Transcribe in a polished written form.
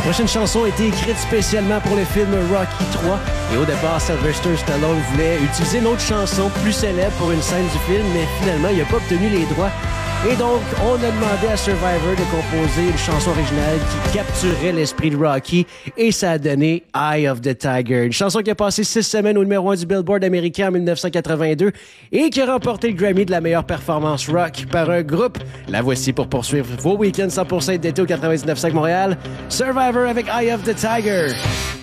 prochaine chanson a été écrite spécialement pour le film Rocky 3. Et au départ, Sylvester Stallone voulait utiliser une autre chanson plus célèbre pour une scène du film, mais finalement, il n'a pas obtenu les droits. Et donc, on a demandé à Survivor de composer une chanson originale qui capturerait l'esprit de Rocky, et ça a donné Eye of the Tiger. Une chanson qui a passé 6 semaines au numéro 1 du Billboard américain en 1982 et qui a remporté le Grammy de la meilleure performance rock par un groupe. La voici pour poursuivre vos week-ends 100% d'été au 99.5 Montréal. Survivor avec Eye of the Tiger.